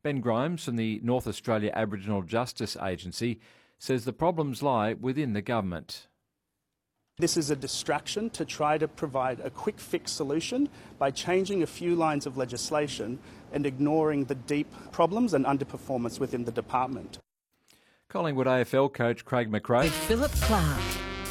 Ben Grimes from the North Australia Aboriginal Justice Agency says the problems lie within the government. This is a distraction to try to provide a quick fix solution by changing a few lines of legislation and ignoring the deep problems and underperformance within the department. Collingwood AFL coach Craig McRae. With Philip Clark.